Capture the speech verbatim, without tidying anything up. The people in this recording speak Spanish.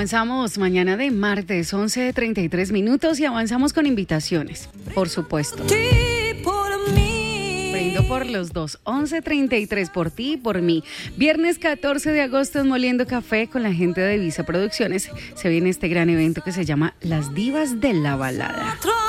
Avanzamos mañana de martes, once de treinta y tres minutos, y avanzamos con invitaciones, por supuesto. Brindo por los dos, once treinta y tres, por ti y por mí. Viernes catorce de agosto en Moliendo Café con la gente de Visa Producciones. Se viene este gran evento que se llama Las Divas de la Balada.